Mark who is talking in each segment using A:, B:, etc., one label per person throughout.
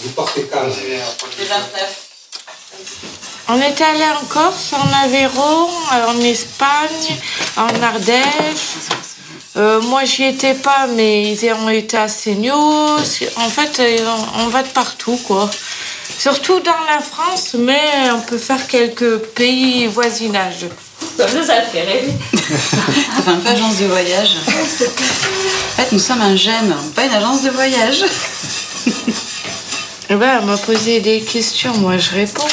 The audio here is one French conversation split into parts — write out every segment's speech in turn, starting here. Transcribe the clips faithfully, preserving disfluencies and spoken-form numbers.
A: Vous partez quand?
B: Le vingt-neuf.
C: On était allé en Corse, en Aveyron, en Espagne, en Ardèche. Euh, moi, j'y étais pas, mais ils ont été à Seignos. En fait, on va de partout, quoi. Surtout dans la France, mais on peut faire quelques pays voisinages.
B: Comme ça, ça le fait rêver.
D: Ça fait un peu agence de voyage. En fait, nous sommes un GEM, pas une agence de voyage.
C: Eh ben, elle m'a posé des questions, moi je réponds.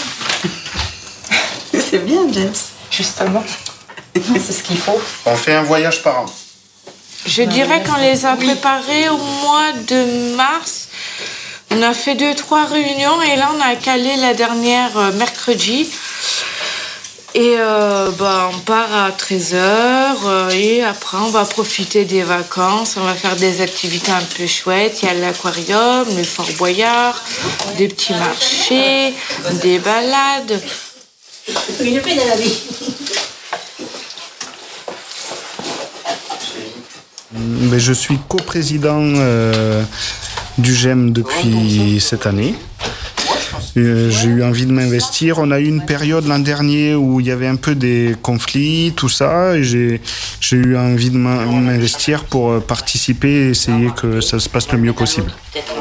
D: C'est bien, James.
B: Justement. C'est ce qu'il faut.
E: On fait un voyage par an.
C: Je dirais qu'on les a préparés au mois de mars. On a fait deux, trois réunions et là, on a calé la dernière euh, mercredi. Et euh, bah, on part à treize heures euh, et après, on va profiter des vacances. On va faire des activités un peu chouettes. Il y a l'aquarium, le Fort Boyard, des petits marchés, des balades.
B: Une peine à la vie.
E: Mais je suis coprésident euh, du GEM depuis cette année. Euh, j'ai eu envie de m'investir. On a eu une période l'an dernier où il y avait un peu des conflits, tout ça. Et j'ai, j'ai eu envie de m'investir pour participer et essayer que ça se passe le mieux possible.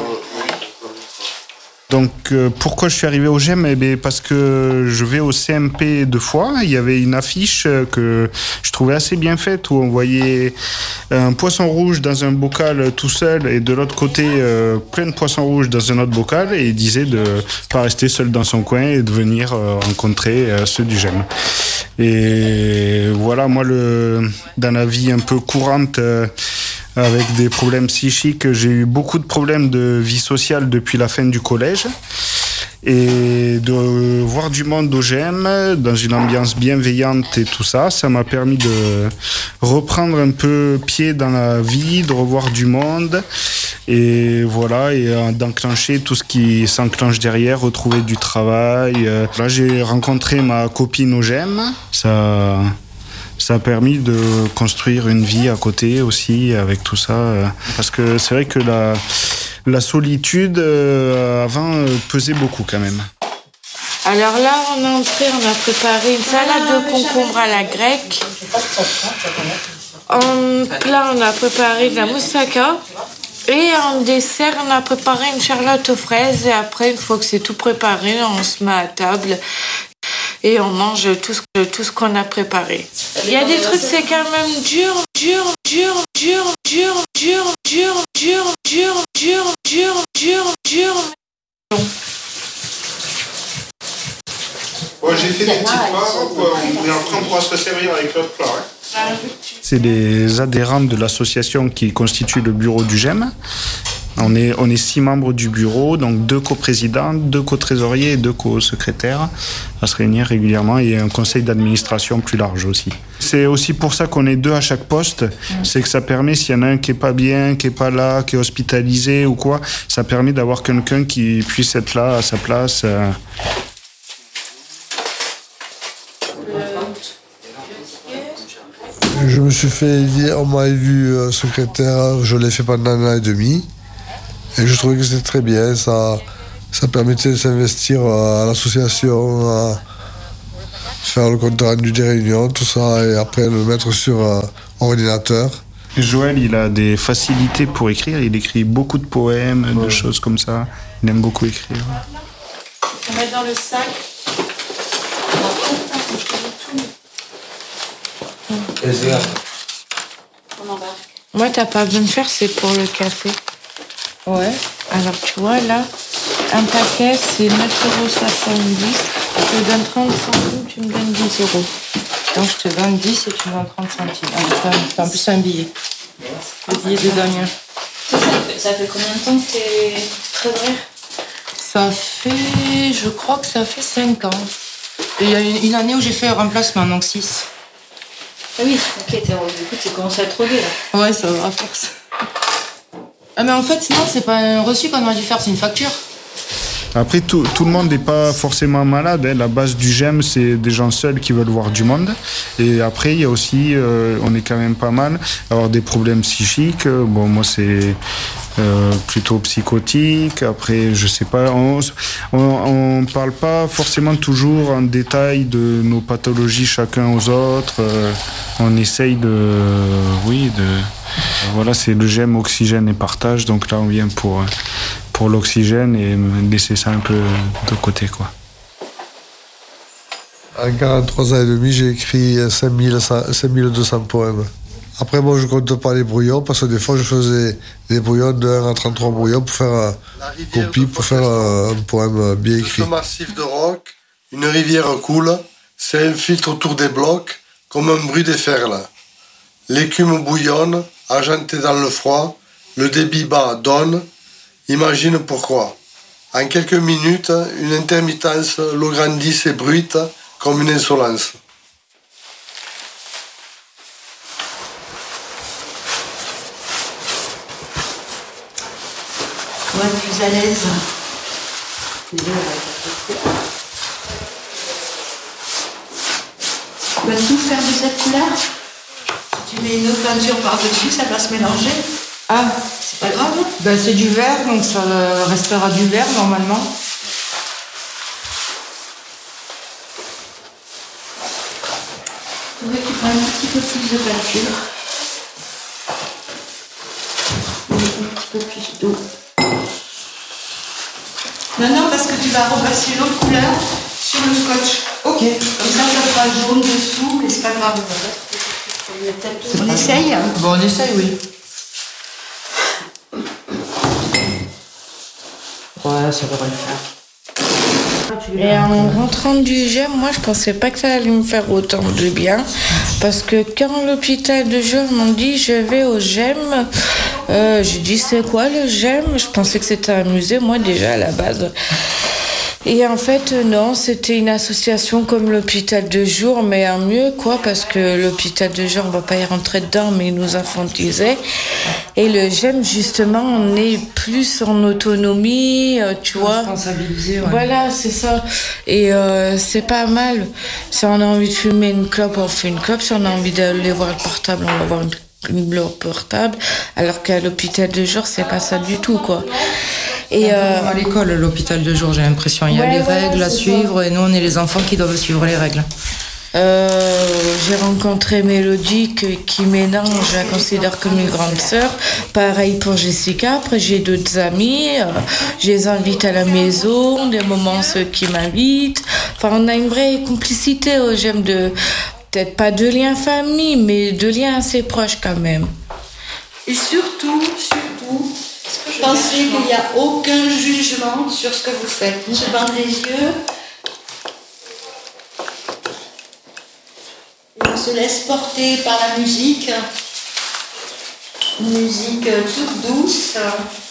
E: Donc, euh, pourquoi je suis arrivé au GEM? Eh bien, parce que je vais au C M P deux fois. Il y avait une affiche que je trouvais assez bien faite où on voyait un poisson rouge dans un bocal tout seul et de l'autre côté euh, plein de poissons rouges dans un autre bocal, et il disait de pas rester seul dans son coin et de venir euh, rencontrer euh, ceux du GEM. Et voilà, moi, le, dans la vie un peu courante, euh, avec des problèmes psychiques, j'ai eu beaucoup de problèmes de vie sociale depuis la fin du collège. Et de voir du monde au GEM, dans une ambiance bienveillante et tout ça, ça m'a permis de reprendre un peu pied dans la vie, de revoir du monde. Et voilà, et d'enclencher tout ce qui s'enclenche derrière, retrouver du travail. Là, j'ai rencontré ma copine au GEM. Ça... Ça a permis de construire une vie à côté aussi avec tout ça. Parce que c'est vrai que la, la solitude, euh, avant, euh, pesait beaucoup quand même.
C: Alors là, on est entré, on a préparé une salade de concombre à la grecque. En plat, on a préparé de la moussaka. Et en dessert, on a préparé une charlotte aux fraises. Et après, une fois que c'est tout préparé, on se met à table. Et on mange tout ce, tout ce qu'on a préparé. Il y a des trucs, c'est quand même dur, dur, dur, dur, dur, dur, dur, dur, dur, dur, dur, dur, dur.
E: Bon, j'ai fait des petites parts, mais après on pourra se resservir avec l'autre plat. Hein. C'est les adhérents de l'association qui constituent le bureau du GEM. On est, on est six membres du bureau, donc deux coprésidents, deux co-trésoriers et deux co-secrétaires à se réunir régulièrement, et un conseil d'administration plus large aussi. C'est aussi pour ça qu'on est deux à chaque poste, c'est que ça permet, s'il y en a un qui est pas bien, qui est pas là, qui est hospitalisé ou quoi, ça permet d'avoir quelqu'un qui puisse être là à sa place.
F: Je me suis fait dire, on m'a vu secrétaire, je l'ai fait pendant un an et demi. Et je trouvais que c'était très bien, ça, ça permettait de s'investir à l'association, à faire le compte rendu des réunions, tout ça, et après le mettre sur euh, ordinateur.
E: Joël, il a des facilités pour écrire, il écrit beaucoup de poèmes, ouais. de choses comme ça. Il aime beaucoup écrire.
C: On met dans le sac.
B: On embarque.
C: Moi, t'as pas besoin de faire, c'est pour le café. Ouais. Alors, tu vois, là, un paquet, c'est neuf euros soixante-dix. Je te donne trente centimes, tu me donnes dix euros.
B: Donc, je te donne dix et tu me donnes trente centimes. En plus, c'est un billet. Le billet de Damien. Ça, ça, fait, ça fait combien de temps que t'es trésorière?
D: Ça fait... Je crois que ça fait cinq ans. Et il y a une, une année où j'ai fait un remplacement, donc six.
B: Ah oui, ok, t'es, du coup, tu commences à être rodée, là.
D: Ouais, ça va, à force. Ah mais en fait, sinon, c'est pas un reçu qu'on aurait dû faire, c'est une facture.
E: Après, tout, tout le monde n'est pas forcément malade. Hein. La base du GEM, c'est des gens seuls qui veulent voir du monde. Et après, il y a aussi, euh, on est quand même pas mal, avoir des problèmes psychiques. Bon, moi, c'est euh, plutôt psychotique. Après, je sais pas, on on parle pas forcément toujours en détail de nos pathologies chacun aux autres. Euh, on essaye de, oui, de, voilà, c'est le GEM, oxygène et partage. Donc là, on vient pour pour l'oxygène et laisser ça un peu de côté, quoi.
F: En quarante-trois ans et demi, j'ai écrit cinq mille deux cents poèmes. Après, moi, je ne compte pas les brouillons, parce que des fois, je faisais des brouillons de un à trente-trois brouillons pour faire une copie, pour faire un poème bien écrit. Un massif de roc, une rivière coule, c'est un filtre autour des blocs, comme un bruit des ferles. L'écume bouillonne, argentée dans le froid, le débit bas donne. Imagine pourquoi. En quelques minutes, une intermittence, l'eau grandisse et bruite comme une insolence.
A: Pour être plus à l'aise. Tu peux tout faire de cette couleur? Si tu mets une autre peinture par-dessus, ça va se mélanger.
D: Ah,
A: C'est pas grave.
D: ben c'est du vert, donc ça restera du vert normalement.
A: Il faudrait que tu prennes un petit peu plus de peinture. Et un petit peu plus d'eau. Non, non, parce que tu vas repasser l'autre couleur sur le scotch.
D: Ok.
A: Comme ça, ça fera jaune dessous, mais c'est pas grave. On essaye?
D: Bon, on essaye, oui. Ouais, ça devrait le faire.
C: Et en rentrant du GEM, moi je pensais pas que ça allait me faire autant de bien. Parce que quand l'hôpital de jour m'ont dit je vais au GEM, euh, j'ai dit c'est quoi le GEM? Je pensais que c'était un musée, moi déjà à la base. Et en fait, non, c'était une association comme l'hôpital de jour, mais en mieux, quoi, parce que l'hôpital de jour, on va pas y rentrer dedans, mais ils nous infantilisait. Et le GEM, justement, on est plus en autonomie, euh, tu vois.
D: Responsabilisé, ouais.
C: Voilà, c'est ça. Et euh, c'est pas mal. Si on a envie de fumer une clope, on fait une clope. Si on a envie d'aller voir le portable, on va voir une, une bleu portable. Alors qu'à l'hôpital de jour, c'est pas ça du tout, quoi. Et euh,
D: À l'école, l'hôpital de jour, j'ai l'impression. Il y a
C: ouais,
D: les
C: voilà,
D: règles à suivre, et nous, on est les enfants qui doivent suivre les règles.
C: Euh, j'ai rencontré Mélodie que, qui mélange, je la considère comme une grande sœur. Pareil pour Jessica. Après, j'ai d'autres amis. Euh, je les invite à la maison, des moments ceux qui m'invitent. Enfin, on a une vraie complicité au GEM de, peut-être pas de liens famille, mais de liens assez proches quand même.
A: Et surtout, surtout, pensez qu'il n'y a aucun jugement sur ce que vous faites. On se bande les yeux. Et on se laisse porter par la musique. Une musique toute douce.